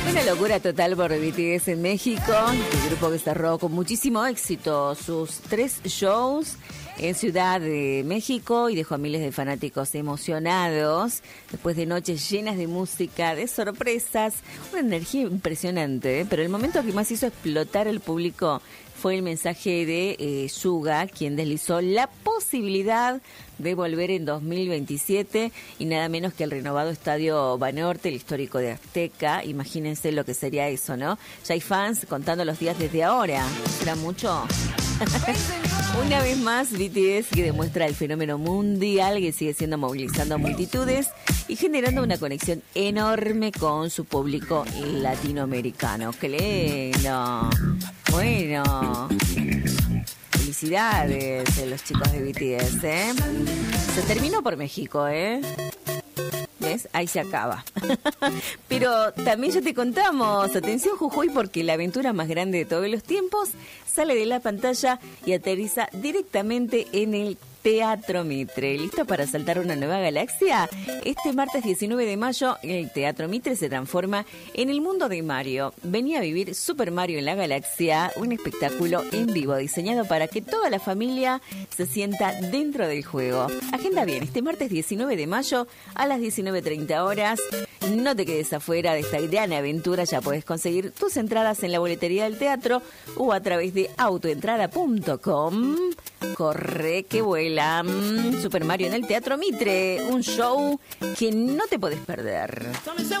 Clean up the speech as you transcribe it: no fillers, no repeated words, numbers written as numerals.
Una locura total por BTS en México, el grupo que cerró con muchísimo éxito sus 3 shows en Ciudad de México y dejó a miles de fanáticos emocionados después de noches llenas de música, de sorpresas, una energía impresionante, pero el momento que más hizo explotar el público fue el mensaje de Suga, quien deslizó la posibilidad de volver en 2027 y nada menos que el renovado Estadio Banorte, el histórico de Azteca. Imagínense lo que sería eso, ¿no? Ya hay fans contando los días desde ahora. ¿Será mucho? Una vez más, BTS que demuestra el fenómeno mundial que sigue siendo movilizando a multitudes y generando una conexión enorme con su público latinoamericano. ¡Qué lindo! Bueno, felicidades a los chicos de BTS, ¿eh? Se terminó por México, ¿eh? ¿Ves? Ahí se acaba. Pero también ya te contamos, atención Jujuy, porque la aventura más grande de todos los tiempos sale de la pantalla y aterriza directamente en el Teatro Mitre. ¿Listo para saltar una nueva galaxia? Este martes 19 de mayo, el Teatro Mitre se transforma en el mundo de Mario. Venía a vivir Super Mario en la Galaxia, un espectáculo en vivo diseñado para que toda la familia se sienta dentro del juego. Agenda bien, este martes 19 de mayo a las 19:30 horas. No te quedes afuera de esta gran aventura, ya puedes conseguir tus entradas en la boletería del teatro o a través de autoentrada.com. Corre que vuela. Super Mario en el Teatro Mitre, un show que no te podés perder.